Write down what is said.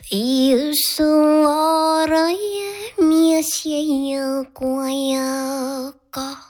有时我的也面前有过呀个。